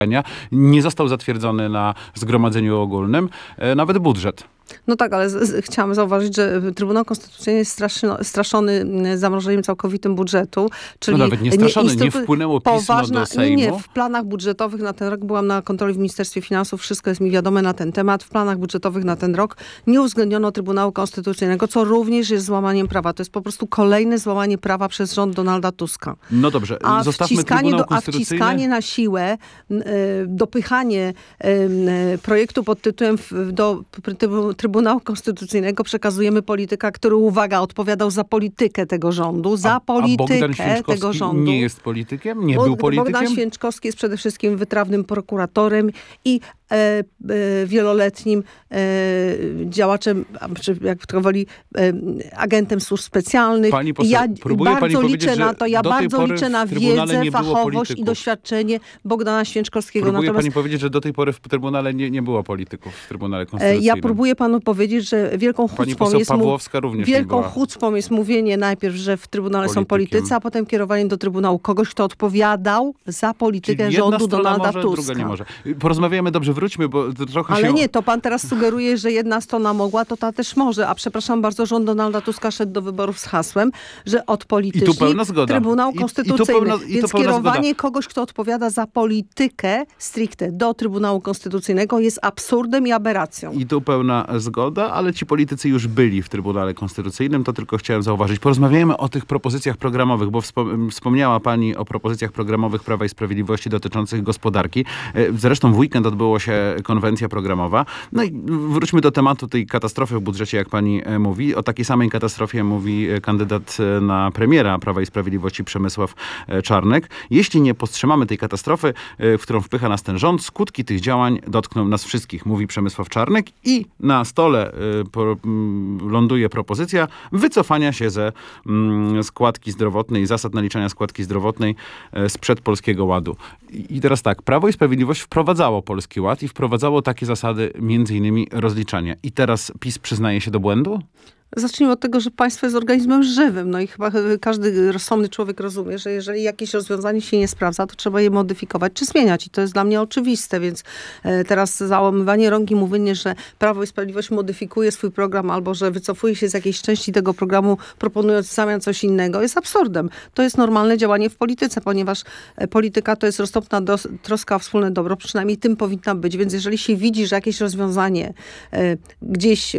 Nie został zatwierdzony na zgromadzeniu ogólnym, nawet budżet. No tak, ale chciałam zauważyć, że Trybunał Konstytucyjny jest straszony zamrożeniem całkowitym budżetu. Czyli no nawet nie straszony, nie wpłynęło pismo do Sejmu. Nie, w planach budżetowych na ten rok, byłam na kontroli w Ministerstwie Finansów, wszystko jest mi wiadome na ten temat. W planach budżetowych na ten rok nie uwzględniono Trybunału Konstytucyjnego, co również jest złamaniem prawa. To jest po prostu kolejne złamanie prawa przez rząd Donalda Tuska. No dobrze, zostawmy Trybunał Konstytucyjny. A wciskanie na siłę, dopychanie projektu pod tytułem do Trybunału Konstytucyjnego przekazujemy polityka, który, uwaga, odpowiadał za politykę tego rządu, za politykę tego rządu. Nie jest politykiem? Nie był politykiem? Bogdan Święczkowski jest przede wszystkim wytrawnym prokuratorem i wieloletnim działaczem, czy jak to woli, agentem służb specjalnych. Pani poseł, ja bardzo liczę na to, ja bardzo liczę na wiedzę, fachowość i doświadczenie Bogdana Święczkowskiego. Próbuje pani powiedzieć, że do tej pory w Trybunale nie było polityków, w Trybunale Konstytucyjnym. Ja próbuję panu powiedzieć, że wielką chucpą jest mówienie najpierw, że w Trybunale są politycy, a potem kierowanie do Trybunału kogoś, kto odpowiadał za politykę rządu Donalda Tuska. Druga nie może. Porozmawiamy, dobrze, wróćmy, bo trochę Ale nie, to pan teraz sugeruje, że jedna strona mogła, to ta też może. A przepraszam bardzo, rząd Donalda Tuska szedł do wyborów z hasłem, że od polityki Trybunał Konstytucyjny. Więc kierowanie kogoś, kto odpowiada za politykę stricte do Trybunału Konstytucyjnego jest absurdem i aberracją. I tu pełna zgoda, ale ci politycy już byli w Trybunale Konstytucyjnym, to tylko chciałem zauważyć. Porozmawiajmy o tych propozycjach programowych, bo wspomniała pani o propozycjach programowych Prawa i Sprawiedliwości dotyczących gospodarki. Zresztą w weekend odbyła się konwencja programowa. No i wróćmy do tematu tej katastrofy w budżecie, jak pani mówi. O takiej samej katastrofie mówi kandydat na premiera Prawa i Sprawiedliwości Przemysław Czarnek. Jeśli nie powstrzymamy tej katastrofy, w którą wpycha nas ten rząd, skutki tych działań dotkną nas wszystkich, mówi Przemysław Czarnek i na stole ląduje propozycja wycofania się ze składki zdrowotnej, zasad naliczania składki zdrowotnej sprzed Polskiego Ładu. I teraz tak, Prawo i Sprawiedliwość wprowadzało Polski Ład i wprowadzało takie zasady, między innymi rozliczania. I teraz PiS przyznaje się do błędu? Zacznijmy od tego, że państwo jest organizmem żywym. No i chyba każdy rozsądny człowiek rozumie, że jeżeli jakieś rozwiązanie się nie sprawdza, to trzeba je modyfikować czy zmieniać. I to jest dla mnie oczywiste, więc teraz załamywanie rąk i mówienie, że Prawo i Sprawiedliwość modyfikuje swój program albo że wycofuje się z jakiejś części tego programu, proponując w zamian coś innego, jest absurdem. To jest normalne działanie w polityce, ponieważ polityka to jest roztropna troska o wspólne dobro. Przynajmniej tym powinna być. Więc jeżeli się widzi, że jakieś rozwiązanie gdzieś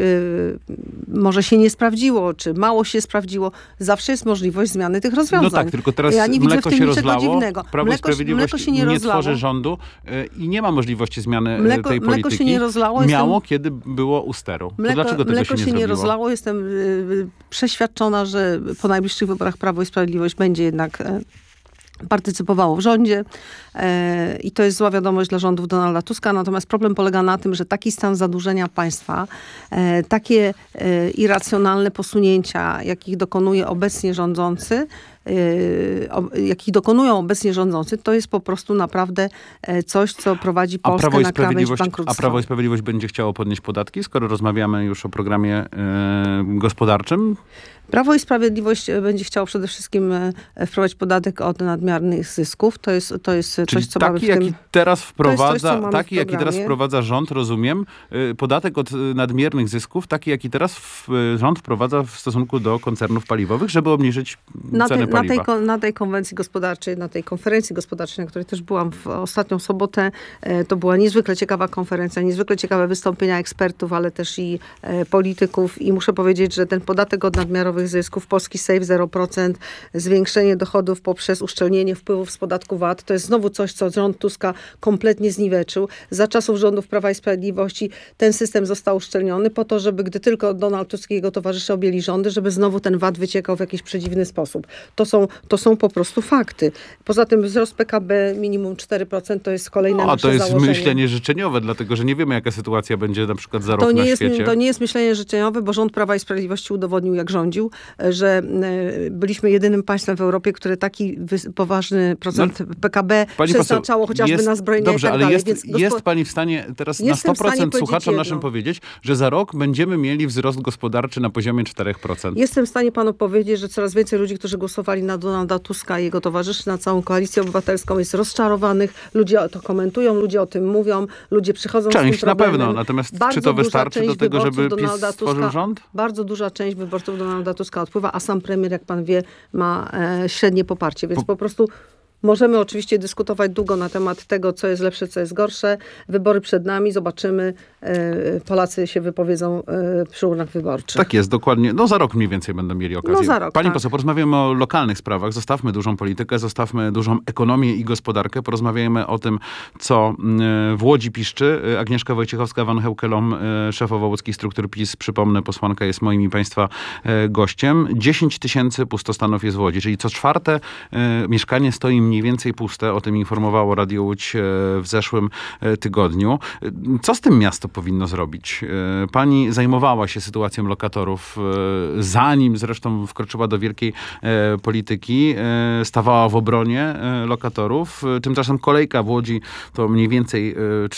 może się nie sprawdziło, czy mało się sprawdziło, zawsze jest możliwość zmiany tych rozwiązań. No tak, tylko teraz ja nie mleko widzę w tym się niczego rozlało, dziwnego. Prawo i Sprawiedliwość nie tworzy rządu i nie ma możliwości zmiany tej polityki. Mleko się nie rozlało. Miało, kiedy było u steru. To dlaczego tego się nie zrobiło? Rozlało. Jestem przeświadczona, że po najbliższych wyborach Prawo i Sprawiedliwość będzie jednak partycypowało w rządzie i to jest zła wiadomość dla rządów Donalda Tuska. Natomiast problem polega na tym, że taki stan zadłużenia państwa, takie irracjonalne posunięcia, jakich dokonują obecnie rządzący, to jest po prostu naprawdę coś, co prowadzi Polskę na krawędź bankructwa. A Prawo i Sprawiedliwość będzie chciało podnieść podatki, skoro rozmawiamy już o programie gospodarczym? Prawo i Sprawiedliwość będzie chciało przede wszystkim wprowadzić podatek od nadmiernych zysków. To jest czyli coś, co taki, mamy w tym... jaki teraz wprowadza, taki, jaki teraz wprowadza rząd, rozumiem, podatek od nadmiernych zysków, taki, jaki teraz rząd wprowadza w stosunku do koncernów paliwowych, żeby obniżyć ceny paliwa. Na tej konwencji gospodarczej, na tej konferencji gospodarczej, na której też byłam w ostatnią sobotę, to była niezwykle ciekawa konferencja, niezwykle ciekawe wystąpienia ekspertów, ale też i polityków i muszę powiedzieć, że ten podatek od nadmiarowych zysków, Polski Save 0%, zwiększenie dochodów poprzez uszczelnienie wpływów z podatku VAT, to jest znowu coś, co rząd Tuska kompletnie zniweczył. Za czasów rządów Prawa i Sprawiedliwości ten system został uszczelniony po to, żeby gdy tylko Donald Tusk i jego towarzysze objęli rządy, żeby znowu ten VAT wyciekał w jakiś przedziwny sposób. To są po prostu fakty. Poza tym wzrost PKB minimum 4% to jest kolejne nasze założenie. To jest myślenie życzeniowe, dlatego że nie wiemy, jaka sytuacja będzie na przykład za rok na świecie. To nie jest myślenie życzeniowe, bo rząd Prawa i Sprawiedliwości udowodnił, jak rządził, że byliśmy jedynym państwem w Europie, które taki poważny procent PKB przeznaczało chociażby na zbrojenia i tak dalej. Ale jest pani w stanie teraz na 100% słuchaczom naszym powiedzieć, że za rok będziemy mieli wzrost gospodarczy na poziomie 4%? Jestem w stanie panu powiedzieć, że coraz więcej ludzi, którzy głosowali zagłosowali na Donalda Tuska i jego towarzyszy, na całą Koalicję Obywatelską, jest rozczarowanych. Ludzie to komentują, ludzie o tym mówią, ludzie przychodzą z tym Część na problemem. pewno, natomiast Bardzo czy to duża wystarczy część do tego, żeby wyborców PiS Donalda stworzył rząd? Bardzo duża część wyborców Donalda Tuska odpływa, a sam premier, jak pan wie, ma średnie poparcie, więc po prostu możemy oczywiście dyskutować długo na temat tego, co jest lepsze, co jest gorsze. Wybory przed nami, zobaczymy. Polacy się wypowiedzą przy urnach wyborczych. Tak jest, dokładnie. No za rok mniej więcej będą mieli okazję. No za rok, Pani tak. poseł, porozmawiamy o lokalnych sprawach. Zostawmy dużą politykę, zostawmy dużą ekonomię i gospodarkę. Porozmawiajmy o tym, co w Łodzi piszczy. Agnieszka Wojciechowska-Van Heukelom, szefowa łódzkich struktur PiS, przypomnę, posłanka, jest moim i państwa gościem. 10 000 pustostanów jest w Łodzi, czyli co czwarte mieszkanie stoi mniej więcej puste. O tym informowało Radio Łódź w zeszłym tygodniu. Co z tym miasto powinno zrobić? Pani zajmowała się sytuacją lokatorów, zanim zresztą wkroczyła do wielkiej polityki. Stawała w obronie lokatorów. Tymczasem kolejka w Łodzi to mniej więcej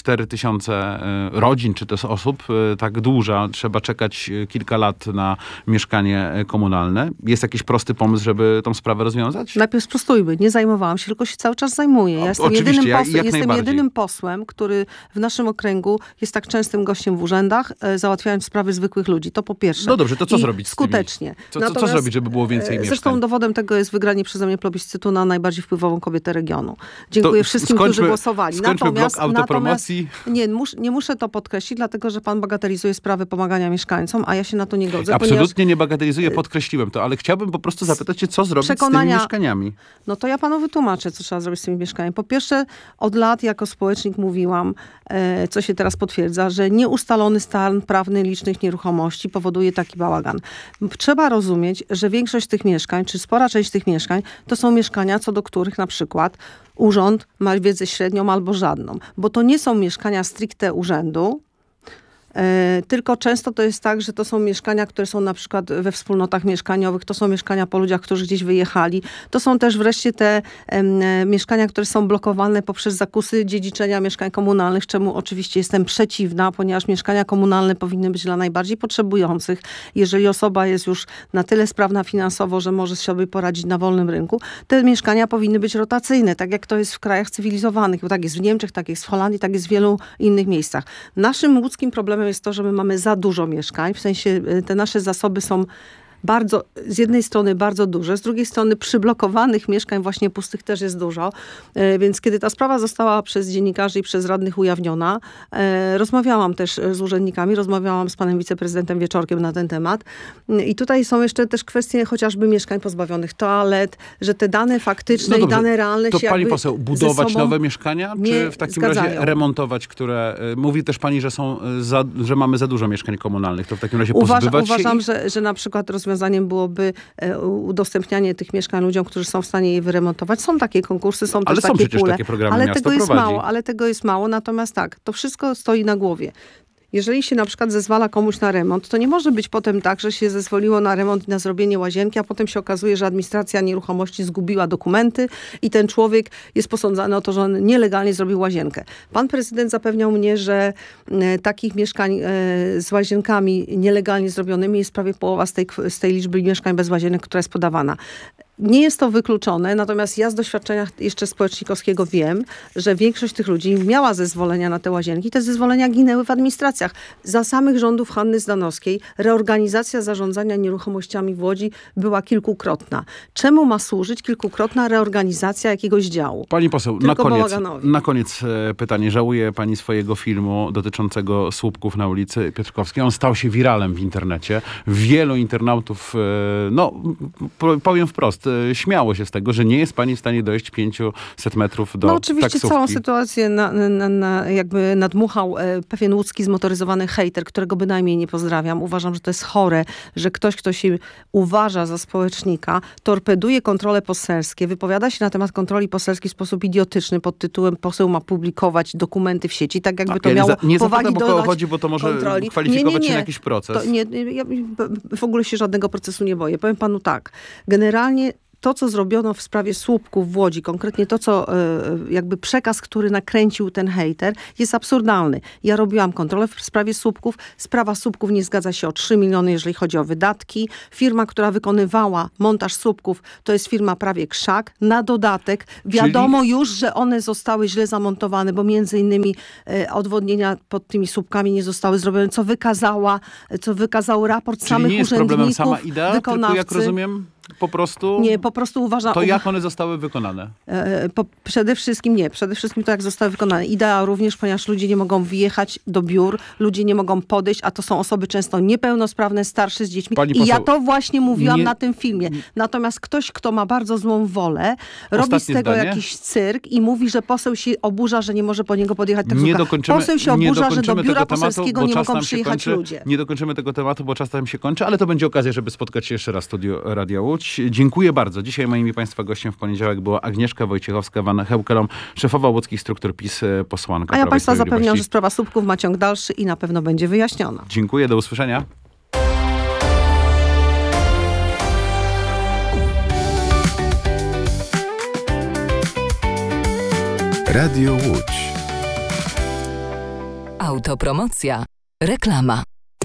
4000 rodzin, czy też osób, tak duża. Trzeba czekać kilka lat na mieszkanie komunalne. Jest jakiś prosty pomysł, żeby tą sprawę rozwiązać? Najpierw sprostujmy. Nie zajmowałam się, tylko się cały czas zajmuję. Ja jestem, Oczywiście, jak jestem najbardziej. jedynym posłem, który w naszym okręgu jest tak częstym gościem w urzędach, załatwiając sprawy zwykłych ludzi. To po pierwsze. No dobrze, to co I zrobić z tymi? skutecznie. Co zrobić, żeby było więcej mieszkań? Zresztą dowodem tego jest wygranie przeze mnie plebiscytu na najbardziej wpływową kobietę regionu. Dziękuję wszystkim, którzy głosowali. Skończmy blok autopromocji. Nie muszę to podkreślić, dlatego że pan bagatelizuje sprawy pomagania mieszkańcom, a ja się na to nie godzę. Absolutnie nie bagatelizuję, podkreśliłem to, ale chciałbym po prostu zapytać się, co zrobić z tymi mieszkaniami. No to ja panu wytłumaczę, co trzeba zrobić z tymi mieszkaniami. Po pierwsze, od lat jako społecznik mówiłam, co się teraz potwierdza, że nieustalony stan prawny licznych nieruchomości powoduje taki bałagan. Trzeba rozumieć, że większość tych mieszkań, czy spora część tych mieszkań, to są mieszkania, co do których na przykład urząd ma wiedzę średnią albo żadną. Bo to nie są mieszkania stricte urzędu, tylko często to jest tak, że to są mieszkania, które są na przykład we wspólnotach mieszkaniowych, to są mieszkania po ludziach, którzy gdzieś wyjechali. To są też wreszcie te mieszkania, które są blokowane poprzez zakusy dziedziczenia mieszkań komunalnych, czemu oczywiście jestem przeciwna, ponieważ mieszkania komunalne powinny być dla najbardziej potrzebujących. Jeżeli osoba jest już na tyle sprawna finansowo, że może sobie poradzić na wolnym rynku, te mieszkania powinny być rotacyjne, tak jak to jest w krajach cywilizowanych. Bo tak jest w Niemczech, tak jest w Holandii, tak jest w wielu innych miejscach. Naszym łódzkim problemem jest to, że my mamy za dużo mieszkań, w sensie te nasze zasoby są bardzo, z jednej strony bardzo duże, z drugiej strony przyblokowanych mieszkań właśnie pustych też jest dużo. Więc kiedy ta sprawa została przez dziennikarzy i przez radnych ujawniona, rozmawiałam też z urzędnikami, rozmawiałam z panem wiceprezydentem Wieczorkiem na ten temat. I tutaj są jeszcze też kwestie chociażby mieszkań pozbawionych toalet, że te dane faktyczne i dane realne to się pani jakby poseł, budować nowe mieszkania, czy w takim razie zgadzają. remontować, które... Mówi też pani, że mamy za dużo mieszkań komunalnych. To w takim razie pozbywać się Uważam, ich? że na przykład rozwiązaniem byłoby udostępnianie tych mieszkań ludziom, którzy są w stanie je wyremontować. Są takie konkursy, są Ale też są takie przecież pule. takie programy, ale miasto tego jest prowadzi. mało, ale tego jest mało. Natomiast tak, to wszystko stoi na głowie. Jeżeli się na przykład zezwala komuś na remont, to nie może być potem tak, że się zezwoliło na remont i na zrobienie łazienki, a potem się okazuje, że administracja nieruchomości zgubiła dokumenty i ten człowiek jest posądzany o to, że on nielegalnie zrobił łazienkę. Pan prezydent zapewniał mnie, że takich mieszkań z łazienkami nielegalnie zrobionymi jest prawie połowa z tej liczby mieszkań bez łazienek, która jest podawana. Nie jest to wykluczone, natomiast ja z doświadczenia jeszcze społecznikowskiego wiem, że większość tych ludzi miała zezwolenia na te łazienki. Te zezwolenia ginęły w administracjach. Za samych rządów Hanny Zdanowskiej reorganizacja zarządzania nieruchomościami w Łodzi była kilkukrotna. Czemu ma służyć kilkukrotna reorganizacja jakiegoś działu? Pani poseł, na koniec pytanie. Żałuje pani swojego filmu dotyczącego słupków na ulicy Piotrkowskiej? On stał się wiralem w internecie. Wielu internautów, powiem wprost, śmiało się z tego, że nie jest pani w stanie dojść 500 metrów do oczywiście taksówki. całą sytuację jakby nadmuchał pewien łódzki zmotoryzowany hejter, którego bynajmniej nie pozdrawiam. Uważam, że to jest chore, że ktoś, kto się uważa za społecznika, torpeduje kontrole poselskie, wypowiada się na temat kontroli poselskiej w sposób idiotyczny pod tytułem poseł ma publikować dokumenty w sieci, tak jakby to miało nie powagi zapytam, o kogo dodać chodzi, bo to może kontroli. kwalifikować się na jakiś proces. Ja w ogóle się żadnego procesu nie boję. Powiem panu tak. Generalnie to, co zrobiono w sprawie słupków w Łodzi, konkretnie to, co jakby przekaz, który nakręcił ten hejter, jest absurdalny. Ja robiłam kontrolę w sprawie słupków. Sprawa słupków nie zgadza się o 3 miliony, jeżeli chodzi o wydatki. Firma, która wykonywała montaż słupków, to jest firma prawie Krzak. Na dodatek wiadomo już, że one zostały źle zamontowane, bo między innymi odwodnienia pod tymi słupkami nie zostały zrobione, co wykazał raport Czyli samych nie jest urzędników, problemem sama idea, wykonawcy. tylko jak rozumiem, po prostu... Nie, po prostu uważam... To jak one zostały wykonane? Przede wszystkim to jak zostały wykonane. Idea również, ponieważ ludzie nie mogą wjechać do biur, ludzie nie mogą podejść, a to są osoby często niepełnosprawne, starsze z dziećmi. Pani I poseł, ja to właśnie mówiłam na tym filmie. Natomiast ktoś, kto ma bardzo złą wolę, robi z tego jakiś cyrk i mówi, że poseł się oburza, że nie może po niego podjechać taksówka. Poseł się oburza, że do biura poselskiego nie mogą przyjechać ludzie. Nie dokończymy tego tematu, bo czas nam się kończy, ale to będzie okazja, żeby spotkać się jeszcze raz w studiu Radia Łódź. Dziękuję bardzo. Dzisiaj moim i Państwa gościem w poniedziałek była Agnieszka Wojciechowska-Van-Heukelom, szefowa łódzkich struktur PiS, posłanka A ja Prawa i Państwa Sprawiedliwości. zapewniam, że sprawa słupków ma ciąg dalszy i na pewno będzie wyjaśniona. Dziękuję, do usłyszenia. Radio Łódź. Autopromocja. Reklama.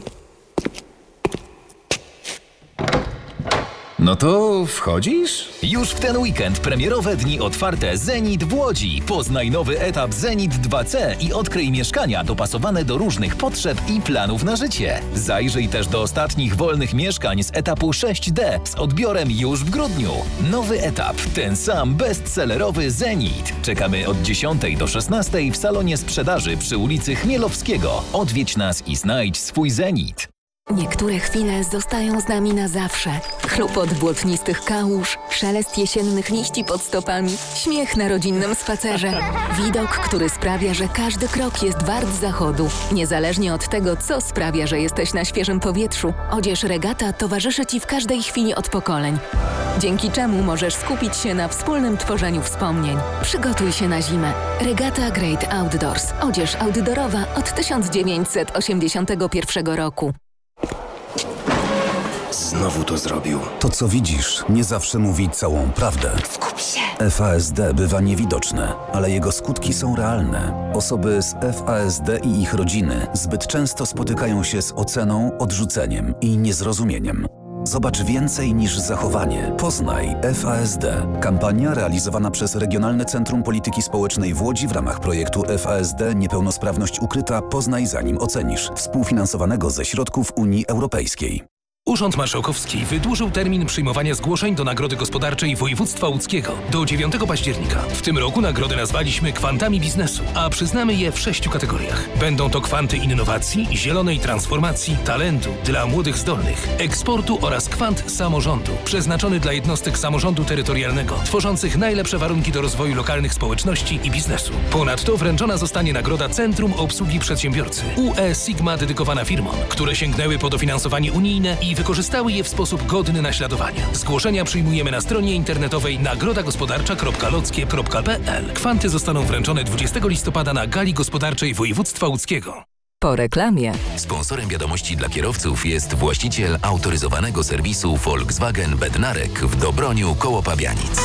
No to wchodzisz? Już w ten weekend premierowe dni otwarte Zenit w Łodzi. Poznaj nowy etap Zenit 2C i odkryj mieszkania dopasowane do różnych potrzeb i planów na życie. Zajrzyj też do ostatnich wolnych mieszkań z etapu 6D z odbiorem już w grudniu. Nowy etap, ten sam bestsellerowy Zenit. Czekamy od 10 do 16 w salonie sprzedaży przy ulicy Chmielowskiego. Odwiedź nas i znajdź swój Zenit. Niektóre chwile zostają z nami na zawsze. Chlupot błotnistych kałuż, szelest jesiennych liści pod stopami, śmiech na rodzinnym spacerze. Widok, który sprawia, że każdy krok jest wart zachodu. Niezależnie od tego, co sprawia, że jesteś na świeżym powietrzu, odzież Regata towarzyszy Ci w każdej chwili od pokoleń. Dzięki czemu możesz skupić się na wspólnym tworzeniu wspomnień. Przygotuj się na zimę. Regata Great Outdoors. Odzież outdoorowa od 1981 roku. Znowu to zrobił. To, co widzisz, nie zawsze mówi całą prawdę. Skup się! FASD bywa niewidoczne, ale jego skutki są realne. Osoby z FASD i ich rodziny zbyt często spotykają się z oceną, odrzuceniem i niezrozumieniem. Zobacz więcej niż zachowanie. Poznaj FASD. Kampania realizowana przez Regionalne Centrum Polityki Społecznej w Łodzi w ramach projektu FASD Niepełnosprawność ukryta. Poznaj zanim ocenisz. Współfinansowanego ze środków Unii Europejskiej. Urząd Marszałkowski wydłużył termin przyjmowania zgłoszeń do Nagrody Gospodarczej Województwa Łódzkiego do 9 października. W tym roku nagrody nazwaliśmy kwantami biznesu, a przyznamy je w 6 kategoriach. Będą to kwanty innowacji, zielonej transformacji, talentu dla młodych zdolnych, eksportu oraz kwant samorządu, przeznaczony dla jednostek samorządu terytorialnego, tworzących najlepsze warunki do rozwoju lokalnych społeczności i biznesu. Ponadto wręczona zostanie nagroda Centrum Obsługi Przedsiębiorcy UE Sigma dedykowana firmom, które sięgnęły po dofinansowanie unijne i wykorzystały je w sposób godny naśladowania. Zgłoszenia przyjmujemy na stronie internetowej nagrodagospodarcza.lockie.pl. Kwanty zostaną wręczone 20 listopada na Gali Gospodarczej Województwa Łódzkiego. Po reklamie. Sponsorem wiadomości dla kierowców jest właściciel autoryzowanego serwisu Volkswagen Bednarek w Dobroniu koło Pabianic.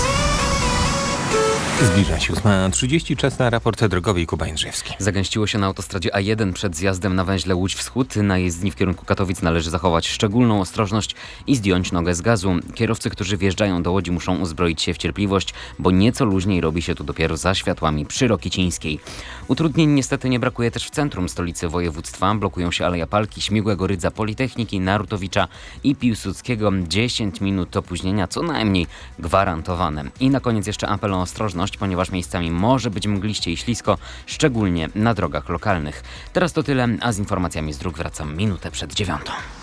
Zbliża się 8:30, czas na raport drogowy i Kuba Jędrzejewski. Zagęściło się na autostradzie A1 przed zjazdem na węźle Łódź Wschód. Na jezdni w kierunku Katowic należy zachować szczególną ostrożność i zdjąć nogę z gazu. Kierowcy, którzy wjeżdżają do Łodzi, muszą uzbroić się w cierpliwość, bo nieco luźniej robi się tu dopiero za światłami przy Rokicińskiej. Utrudnień niestety nie brakuje też w centrum stolicy województwa. Blokują się Aleja Palki, Śmigłego Rydza, Politechniki, Narutowicza i Piłsudskiego. 10 minut opóźnienia co najmniej gwarantowane. I na koniec jeszcze apel o ostrożność, ponieważ miejscami może być mgliście i ślisko, szczególnie na drogach lokalnych. Teraz to tyle, a z informacjami z dróg wracam minutę przed 9.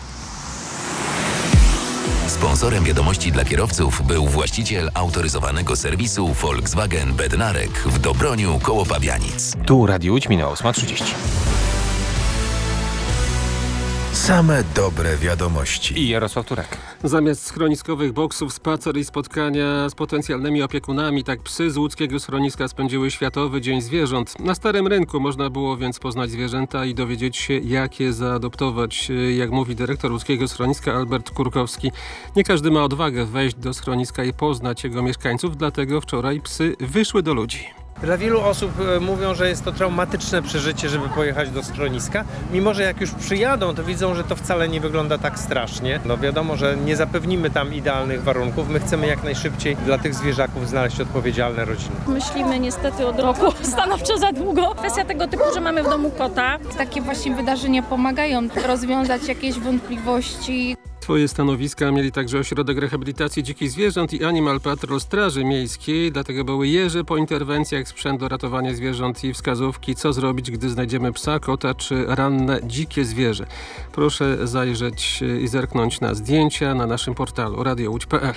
Sponsorem wiadomości dla kierowców był właściciel autoryzowanego serwisu Volkswagen Bednarek w Dobroniu koło Pabianic. Tu Radio Łódź, minęła 8:30. Same dobre wiadomości. I Jarosław Turek. Zamiast schroniskowych boksów, spacer i spotkania z potencjalnymi opiekunami, tak psy z łódzkiego schroniska spędziły Światowy Dzień Zwierząt. Na Starym Rynku można było więc poznać zwierzęta i dowiedzieć się, jak je zaadoptować. Jak mówi dyrektor łódzkiego schroniska Albert Kurkowski, nie każdy ma odwagę wejść do schroniska i poznać jego mieszkańców, dlatego wczoraj psy wyszły do ludzi. Dla wielu osób mówią, że jest to traumatyczne przeżycie, żeby pojechać do schroniska. Mimo że jak już przyjadą, to widzą, że to wcale nie wygląda tak strasznie. No wiadomo, że nie zapewnimy tam idealnych warunków. My chcemy jak najszybciej dla tych zwierzaków znaleźć odpowiedzialne rodziny. Myślimy niestety od roku stanowczo za długo. Kwestia tego typu, że mamy w domu kota. Takie właśnie wydarzenia pomagają rozwiązać jakieś wątpliwości. Swoje stanowiska mieli także Ośrodek Rehabilitacji Dzikich Zwierząt i Animal Patrol Straży Miejskiej, dlatego były jeże po interwencjach, sprzęt do ratowania zwierząt i wskazówki, co zrobić, gdy znajdziemy psa, kota czy ranne dzikie zwierzę. Proszę zajrzeć i zerknąć na zdjęcia na naszym portalu radiołódź.pl.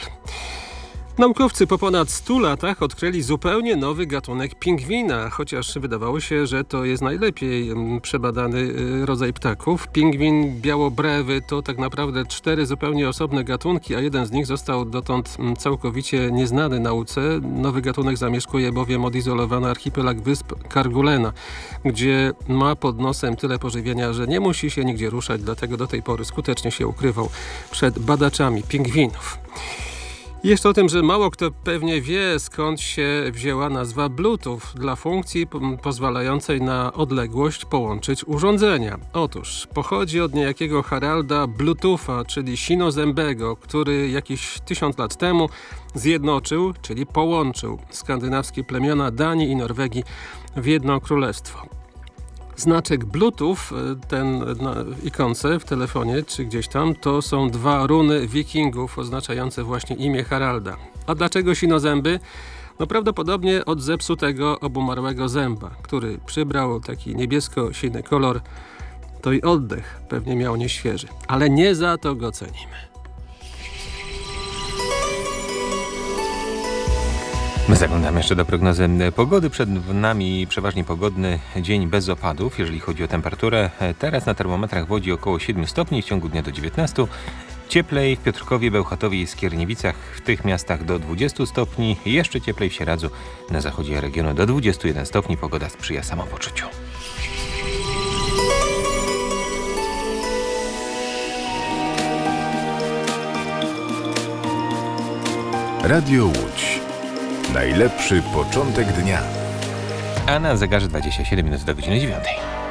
Naukowcy po ponad 100 latach odkryli zupełnie nowy gatunek pingwina, chociaż wydawało się, że to jest najlepiej przebadany rodzaj ptaków. Pingwin białobrewy to tak naprawdę 4 zupełnie osobne gatunki, a jeden z nich został dotąd całkowicie nieznany nauce. Nowy gatunek zamieszkuje bowiem odizolowany archipelag wysp Kerguelen, gdzie ma pod nosem tyle pożywienia, że nie musi się nigdzie ruszać, dlatego do tej pory skutecznie się ukrywał przed badaczami pingwinów. Jeszcze o tym, że mało kto pewnie wie, skąd się wzięła nazwa Bluetooth dla funkcji pozwalającej na odległość połączyć urządzenia. Otóż pochodzi od niejakiego Haralda Bluetootha, czyli sinozębego, który jakieś 1000 lat temu zjednoczył, czyli połączył skandynawskie plemiona Danii i Norwegii w jedno królestwo. Znaczek Bluetooth, ten na ikonce w telefonie czy gdzieś tam, to są 2 runy wikingów oznaczające właśnie imię Haralda. A dlaczego sinozęby? No prawdopodobnie od zepsutego obumarłego zęba, który przybrał taki niebiesko-siny kolor, to i oddech pewnie miał nieświeży. Ale nie za to go cenimy. My zaglądamy jeszcze do prognozy pogody. Przed nami przeważnie pogodny dzień bez opadów, jeżeli chodzi o temperaturę. Teraz na termometrach w Łodzi około 7 stopni, w ciągu dnia do 19. Cieplej w Piotrkowie, Bełchatowie i Skierniewicach, w tych miastach do 20 stopni. Jeszcze cieplej w Sieradzu, na zachodzie regionu do 21 stopni. Pogoda sprzyja samopoczuciu. Radio Łódź. Najlepszy początek dnia. A na zegarze 27 minut do godziny 9.